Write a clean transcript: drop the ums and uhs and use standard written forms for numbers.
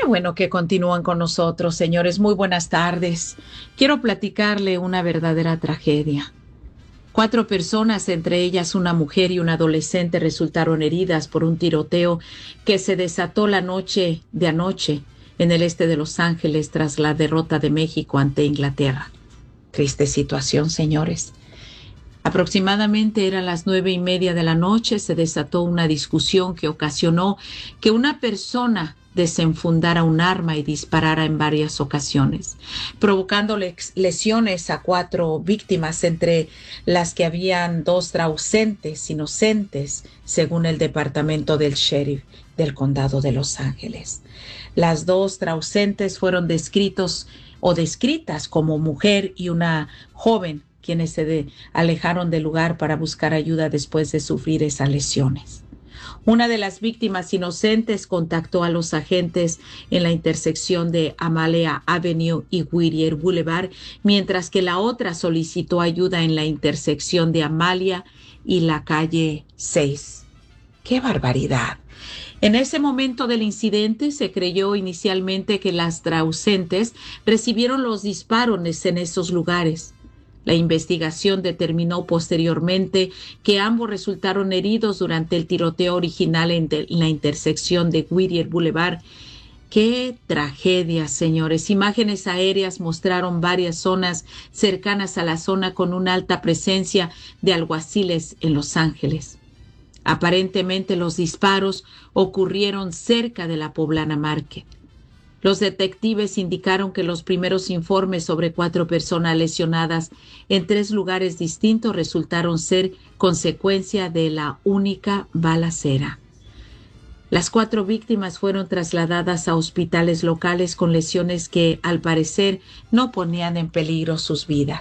bueno que continúan con nosotros, señores. Muy buenas tardes. Quiero platicarle una verdadera tragedia. 4 personas, entre ellas una mujer y un adolescente, resultaron heridas por un tiroteo que se desató la noche de anoche en el este de Los Ángeles tras la derrota de México ante Inglaterra. Triste situación, señores. Aproximadamente eran las 9:30 de la noche, se desató una discusión que ocasionó que una persona desenfundara un arma y disparara en varias ocasiones, provocando lesiones a 4 víctimas, entre las que habían 2 ausentes inocentes, según el departamento del sheriff del condado de Los Ángeles. Las 2 ausentes fueron descritas como mujer y una joven, quienes se alejaron del lugar para buscar ayuda después de sufrir esas lesiones. Una de las víctimas inocentes contactó a los agentes en la intersección de Amalia Avenue y Whittier Boulevard, mientras que la otra solicitó ayuda en la intersección de Amalia y la calle 6. ¡Qué barbaridad! En ese momento del incidente se creyó inicialmente que las ausentes recibieron los disparos en esos lugares. La investigación determinó posteriormente que ambos resultaron heridos durante el tiroteo original en la intersección de Whittier Boulevard. ¡Qué tragedia, señores! Imágenes aéreas mostraron varias zonas cercanas a la zona con una alta presencia de alguaciles en Los Ángeles. Aparentemente los disparos ocurrieron cerca de la Poblana Market. Los detectives indicaron que los primeros informes sobre 4 personas lesionadas en 3 lugares distintos resultaron ser consecuencia de la única balacera. Las 4 víctimas fueron trasladadas a hospitales locales con lesiones que, al parecer, no ponían en peligro sus vidas.